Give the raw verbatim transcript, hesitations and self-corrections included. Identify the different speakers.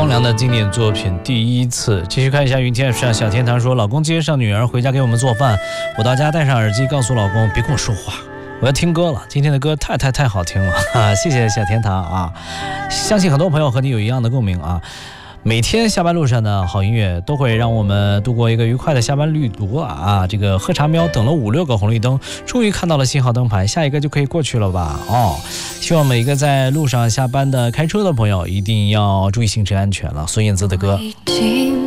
Speaker 1: 光良的经典作品《第一次》。继续看一下云天上小天堂说，老公接上女儿回家给我们做饭，我到家戴上耳机告诉老公别跟我说话，我要听歌了，今天的歌太太太好听了啊！谢谢小天堂啊，相信很多朋友和你有一样的共鸣啊。每天下班路上的好音乐都会让我们度过一个愉快的下班旅途啊！这个喝茶喵等了五六个红绿灯，终于看到了信号灯牌，下一个就可以过去了吧？哦，希望每一个在路上下班的开车的朋友一定要注意行车安全了。孙燕姿的歌。